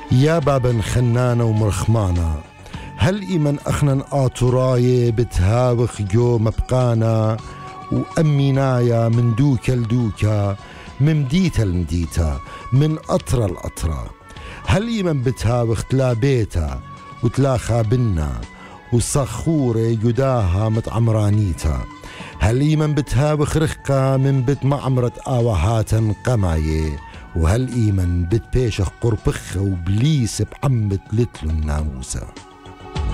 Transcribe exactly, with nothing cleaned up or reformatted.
يا بابا خنانة ومرخمانة، هل إيمن أخنن آتراي بتهاوخ جو مبقانا، وأمينايا من دوكا لدوكا، من مديتا لمديتا، من أطرة لأطرة. هل إيمن بتهاوخ تلا بيتا وتلا خابنا، وصخورة يداها متعمرانيتا. هل إيمن بتهاوخ رخقة من بت معمرة آوهاتا قماية، وهل إيمن بتبيشخ قربخة وبليس بعمت لتلو الناموسة.